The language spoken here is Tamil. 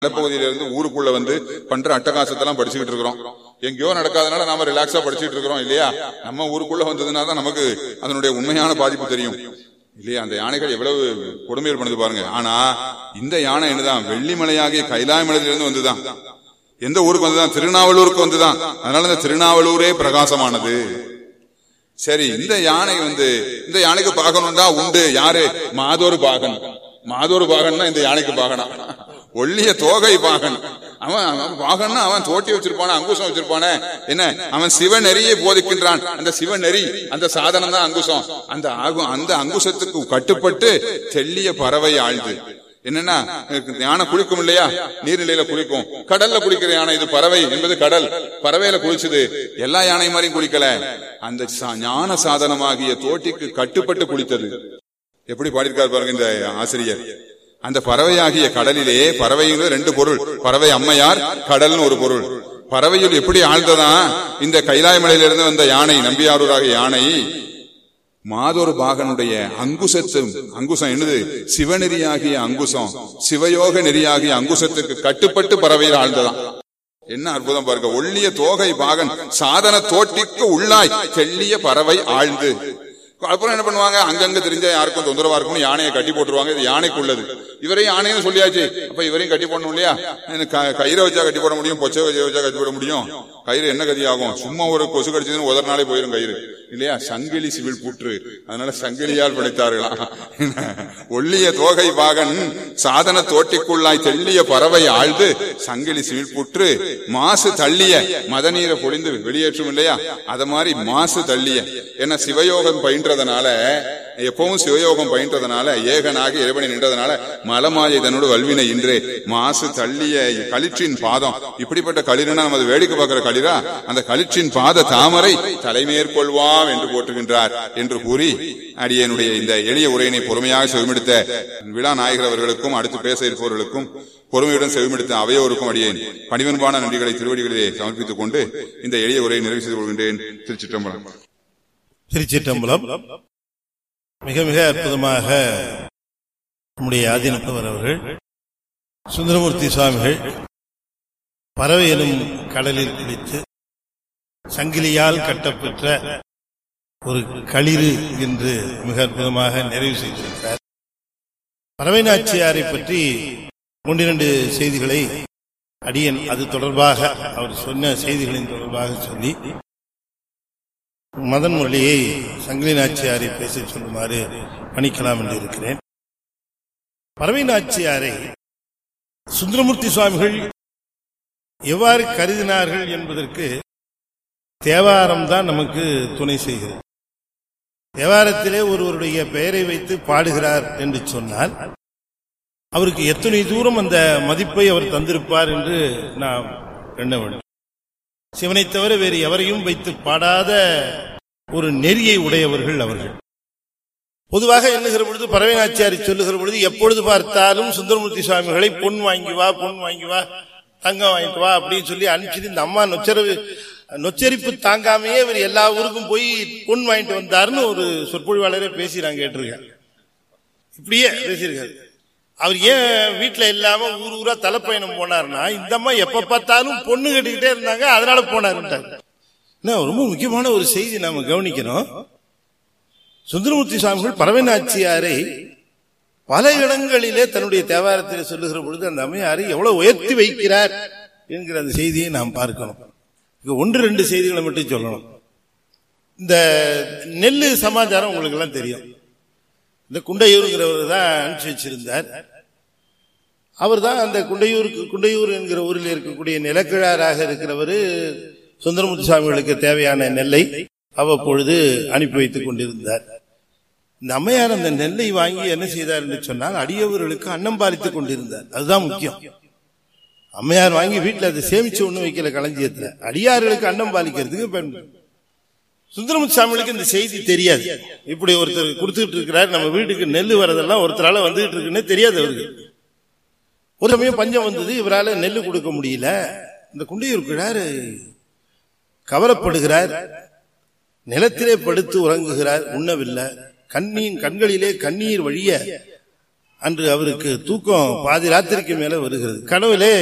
மலைப்பகுதியிலிருந்து ஊருக்குள்ள வந்து பண்ற அட்டகாசத்தெல்லாம் படிச்சுக்கிட்டு இருக்கிறோம். எங்கேயோ நடக்காதனால நாம ரிலாக்ஸா படிச்சுட்டு இருக்கிறோம் இல்லையா? நம்ம ஊருக்குள்ள வந்ததுனால தான் நமக்கு அதனுடைய உண்மையான பாதிப்பு தெரியும் இல்லையா? அந்த யானைகள் எவ்வளவு கொடுமைகள் பண்ணுது பாருங்க. ஆனா இந்த யானை என்னதான் வெள்ளிமலையாகிய கைலாய மலையிலிருந்து வந்துதான். எந்த ஊருக்கு வந்துதான்? திருநாவலூருக்கு வந்துதான். அதனால இந்த திருநாவலூரே பிரகாசமானது. சரி, இந்த யானை இந்த யானைக்கு பாகனம் தான் உண்டு. யாரு? மாதொரு பாகன். மாதொரு பாகன் தான் இந்த யானைக்கு பாகனா. ஒல்லிய தோகை பாகன். அவன் பாகன்னா அவன் தோட்டி வச்சிருப்பான, அங்குசம் வச்சிருப்பான. என்ன, அவன் சிவநெறியை போதிக்கின்றான். அந்த சிவநெறி, அந்த சாதனம் தான் அங்குசம். அந்த அங்குசத்துக்கு கட்டுப்பட்டு தெல்லிய பறவை ஆழ்ந்து. என்னன்னா, யானை குளிக்கும் இல்லையா? நீர்நிலையில குளிக்கும். கடல்ல குளிக்கிற யானை. இது பறவை என்பது கடல். பறவையில குளிச்சுது. எல்லா யானை மாதிரியும் குளிக்கல. அந்த ஞான சாதனமாகிய தோட்டிக்கு கட்டுப்பட்டு குளித்தது. எப்படி பாடியிருக்காரு பாருங்க இந்த ஆசிரியர். அந்த பறவையாகிய கடலிலே, பறவைங்கிறது ரெண்டு பொருள். பறவை அம்மையார், கடல்னு ஒரு பொருள். பறவையில் எப்படி ஆழ்ந்ததான் இந்த கைலாய மலையிலிருந்து வந்த யானை, நம்பியாரூராகிய யானை மாதொரு பாகனுடைய அங்குசம் என்னது? சிவநெறியாகிய அங்குசம், சிவயோக நெறியாகிய அங்குசத்துக்கு கட்டுப்பட்டு பறவையில் ஆழ்ந்ததான். என்ன அற்புதம் பாருங்க. ஒல்லிய தோகை பாகன் சாதன தோட்டிக்கு உள்ளாய் தெல்லிய பறவை ஆழ்ந்து. அப்புறம் என்ன பண்ணுவாங்க? அங்கங்க தெரிஞ்ச யாருக்கும் தொந்தரவா இருக்கும் யானையை கட்டி போட்டுருவாங்க. இது யானைக்கு உள்ளது. இவரையும் யானைன்னு சொல்லியாச்சு. அப்ப இவரையும் கட்டி போடணும் இல்லையா? கயிறை வச்சா கட்டி போட முடியும், பொச்சை வச்சா கட்டி போட முடியும். கயிறு என்ன கதி ஆகும்? சும்மா ஒரு கொசு கடிச்சதுன்னு உதற நாளே போயிடும் கயிறு இல்லையா? சங்கிலி சிவில் புற்று. அதனால சங்கிலியால் படைத்தார்களாம். ஒல்லிய தோகை பாகன் சாதன தோட்டிக்குள்ளாய் தெல்லிய பறவை ஆழ்ந்து சங்கிலி சிவில் புற்று மாசு தள்ளிய மதநீரை பொழிந்து வெளியேற்றும் இல்லையா? அத மாதிரி மாசு தள்ளிய. ஏன்னா சிவயோகம் பயின்றதுனால, எப்பவும் சிவயோகம் பயின்றதுனால, ஏகனாக இறைவனை நின்றதுனால மலமாயை தன்னோடு வல்வினை இன்றே மாசு தள்ளிய களிற்றின் பாதம். இப்படிப்பட்ட களிர்னா நமது வேடிக்கை பார்க்கிற களிரா? அந்த களிற்றின் பாத தாமரை தலைமேற்கொள்வாம் என்று போற்றுகின்றார் என்று கூறி, அடியனுடைய இந்த எளிய உரையினை பொறுமையாக செவிமெடுத்த விழா நாயகர் அவர்களுக்கும் அடுத்து பேச இருப்பவர்களுக்கும் பொறுமையுடன் செவிமெடுத்த அவையோருக்கும் அடியேன் பணிவன்பான நன்றிகளை திருவடிகளிலே சமர்ப்பித்துக் கொண்டு இந்த எளிய உரையை நிறைவு செய்து கொள்கின்றேன். திருச்சிற்றம்பலம். திருச்சிற்றம்பலம். மிக மிக அற்புதமாக நம்முடைய ஆதீனத்தவர் அவர்கள் சுந்தரமூர்த்தி சுவாமிகள் பறவை எனும் கடலில் குளித்து சங்கிலியால் கட்டப்பெற்ற ஒரு களிறு என்று மிக அற்புதமாக நிறைவு செய்திருக்கிறார். பறவை நாச்சியாரை பற்றி 1-2 செய்திகளை அடியன் அது தொடர்பாக அவர் சொன்ன செய்திகளின் தொடர்பாக சொல்லி மதன் மொழியை சங்கிலி நாச்சியாரை பேச சொல்லுமாறு பணிக்கலாம் என்று இருக்கிறேன். பறவை நாச்சியாரை சுந்தரமூர்த்தி சுவாமிகள் எவ்வாறு கருதினார்கள் என்பதற்கு தேவாரம் தான் நமக்கு துணை செய்கிறது. தேவாரத்திலே ஒருவருடைய பெயரை வைத்து பாடுகிறார் என்று சொன்னால் அவருக்கு எத்தனை தூரம் அந்த மதிப்பை அவர் தந்திருப்பார் என்று நாம் எண்ண வேண்டும். சிவனை தவிர வேறு எவரையும் வைத்து பாடாத ஒரு நெறியை உடையவர்கள் அவர்கள். பொதுவாக எண்ணுகிற பொழுது பறவை நாச்சியாரை சொல்லுகிற பொழுது எப்பொழுது பார்த்தாலும் சுந்தரமூர்த்தி சுவாமிகளை பொன் வாங்கி வா, தங்கம் வாங்கிட்டு வா அப்படின்னு சொல்லி அனுப்பிச்சு இந்த அம்மா நொச்சரிப்பு தாங்காமையே இவர் எல்லா ஊருக்கும் போய் பொன் வாங்கிட்டு வந்தாருன்னு ஒரு சொற்பொழிவாளரே பேசி நான் கேட்டிருக்கேன். இப்படியே பேசியிருக்காரு. அவர் ஏன் வீட்டுல இல்லாம ஊர் ஊரா தலைப்பயணம் போனார்னா, இந்த அம்மா எப்ப பார்த்தாலும் பொண்ணு கட்டிக்கிட்டே இருந்தாங்க, அதனால போனாருன்ட்டார். ரொம்ப முக்கியமான ஒரு செய்தி நாம கவனிக்கணும். சுந்தரமூர்த்தி சுவாமிகள் பறவை நாச்சியாரை பல இடங்களிலே தன்னுடைய தேவாரத்தில் சொல்லுகிற பொழுது அந்த அம்மையாரை எவ்வளவு உயர்த்தி வைக்கிறார் என்கிற அந்த செய்தியை நாம் பார்க்கணும். 1-2 செய்திகளை மட்டும் சொல்லணும். இந்த நெல்லு சமாச்சாரம் உங்களுக்கு எல்லாம் தெரியும். இந்த குண்டையூருங்கிறவர் தான் அனுப்பிச்சு வச்சிருந்தார். அவர் தான் அந்த குண்டையூர் என்கிற ஊரில் இருக்கக்கூடிய நிலக்கிழாராக இருக்கிறவர் சுந்தரமூர்த்தி சுவாமிகளுக்கு தேவையான நெல்லை அவ்வப்பொழுது அனுப்பி வைத்துக் கொண்டிருந்தார். இந்த அம்மையார் அந்த நெல்லை வாங்கி என்ன செய்தார் என்று சொன்னால் அடியவர்களுக்கு அன்னம் பாலித்துக் கொண்டிருந்தார். அதுதான் முக்கியம். அம்மையார் வாங்கி வீட்டில் அதை சேமிச்சு ஒண்ணு வைக்கல களஞ்சியத்துல, அடியார்களுக்கு அன்னம் பாலிக்கிறதுக்கு பயன்படும். சுந்தரமூர்த்தி சாமிகளுக்கு இந்த செய்தி தெரியாது. இப்படி ஒருத்தர் கொடுத்துட்டு இருக்கிறார், நம்ம வீட்டுக்கு நெல் வரதெல்லாம் ஒருத்தரால வந்துகிட்டு இருக்குன்னு தெரியாது அவருக்கு. ஒரு சமயம் பஞ்சம் வந்தது, இவரால நெல்லு கொடுக்க முடியல. இந்த குண்டையூர் கிழாரு கவரப்படுகிறார், நிலத்திலே படுத்து உறங்குகிறார், உண்ணவில்லை. கண்களிலே கண்ணீர் வழிய அன்று அவருக்கு தூக்கம் பாதி ராத்திரிக்கு மேல வருகிறது. கனவிலே